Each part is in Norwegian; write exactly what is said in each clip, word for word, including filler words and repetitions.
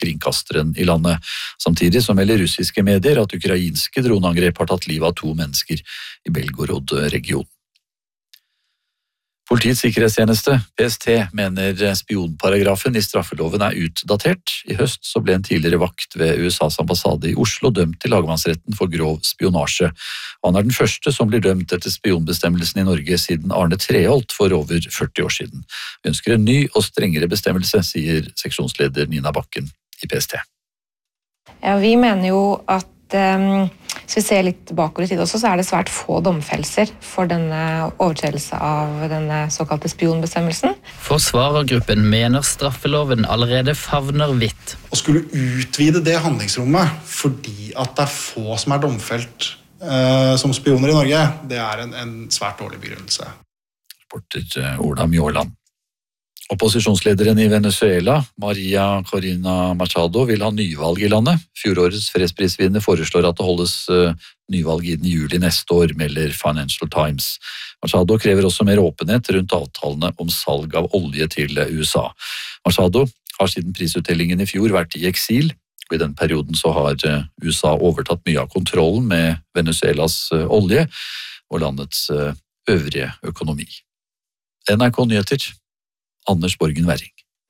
kringkasteren i landet. Samtidig som melder russiske medier at ukrainske droneangrep har tatt livet av to mennesker i Belgorod-regionen. Politiets sikkerhetstjeneste, P S T, mener spionparagrafen i straffeloven er utdatert. I høst så ble en tidligere vakt ved U S A's ambassade i Oslo dømt til lagmannsretten for grov spionasje. Han er den første som blir dømt etter spionbestemmelsen i Norge siden Arne Treholt for over førti år siden. Vi ønsker en ny og strengere bestemmelse, sier seksjonsleder Nina Bakken i P S T. Ja, vi mener jo at um, hvis vi ser litt bakover i tid også, så er det svært få domfellelser for denne overtredelse av denne såkalte spionbestemmelsen. Forsvarergruppen mener straffeloven allerede favner vidt. Å skulle utvide det handlingsrommet fordi at det er få som er domfelt eh, som spioner i Norge, det er en, en svært dårlig begrunnelse. Reporter Ola Mjåland. Opposisjonslederen i Venezuela, Maria Corina Machado, vil ha nyvalg i landet. Fjorårets fredsprisvinner foreslår at det holdes nyvalg innen juli neste år, melder Financial Times. Machado krever også mer åpenhet rundt avtalene om salg av olje til U S A. Machado har siden prisutdelingen i fjor vært i eksil, og i den perioden så har U S A overtatt mye av kontrollen med Venezuelas olje og landets øvrige økonomi. N R K Nyheter, Anders Borgen Werring.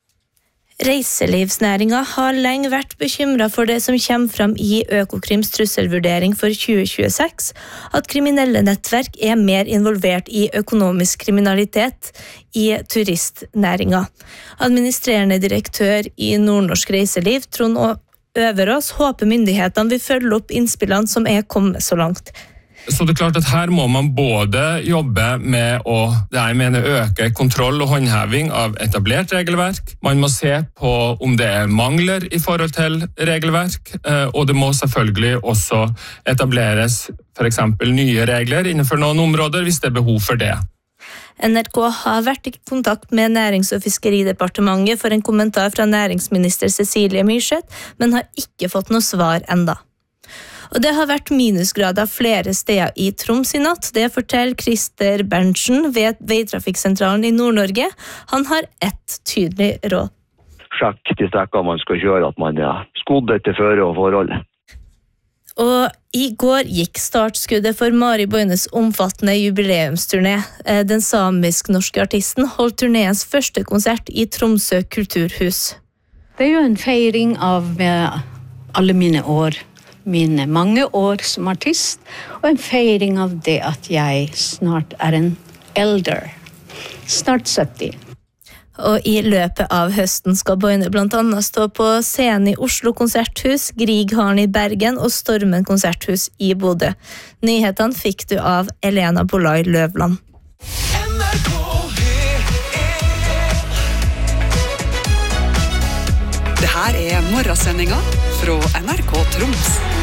Reiselivsnæringa har lenge vært bekymret for det som kommer fram i Økokrims trusselvurdering for tjue tjueseks, at kriminelle nettverk er mer involvert i økonomisk kriminalitet i turistnæringa. Administrerende direktør i Nordnorsk Reiseliv, Trond Øverås, håper myndighetene vil følge opp innspillene som er kommet så langt. Så det er klart at her må man både jobbe med å det jeg mener, øke kontroll og håndheving av etablert regelverk. Man må se på om det er mangler i forhold til regelverk, og det må selvfølgelig også etableres for eksempel nye regler innenfor noen områder hvis det er behov for det. N R K har vært i kontakt med Nærings- og fiskeridepartementet for en kommentar fra næringsminister Cecilie Myrseth, men har ikke fått noe svar enda. Og det har vært minusgrader flere steder i Troms i natt. Det forteller Christer Berntsen ved Veitrafikksentralen i Nord-Norge. Han har ett tydelig råd. Sjekk de strekker man skal kjøre at man er skodd etter føre og forhold. Og i går gikk startskuddet for Mari Boines omfattende jubileumsturné. Den samisk-norske artisten holdt turnéens første konsert i Tromsø kulturhus. Det er jo en feiring av alle mine år. Mine mange år som artist, og en feiring av det at jeg snart er en elder. Snart sytti. Og i løpet av høsten skal Boine blant annet stå på scenen i Oslo konserthus, Grieghallen i Bergen og Stormen konserthus i Bodø. Nyhetene fikk du av Elena Bolai Løvland. Det her er morgensendinga fra N R K Troms.